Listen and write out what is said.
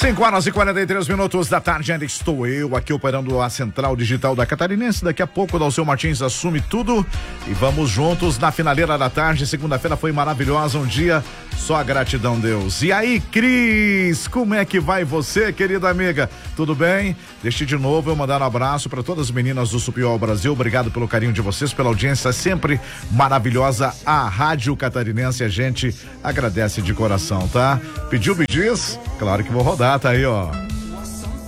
5h43 da tarde, ainda estou eu aqui operando a Central Digital da Catarinense. Daqui a pouco o Dalceu Martins assume tudo e vamos juntos na finaleira da tarde. Segunda-feira foi maravilhosa, um dia só a gratidão, Deus. E aí, Cris, como é que vai você, querida amiga? Tudo bem? Deixe de novo eu mandar um abraço para todas as meninas do Supiol Brasil. Obrigado pelo carinho de vocês, pela audiência sempre maravilhosa. A Rádio Catarinense, a gente agradece de coração, tá? Pediu, me diz? Claro que vou rodar, tá aí, ó.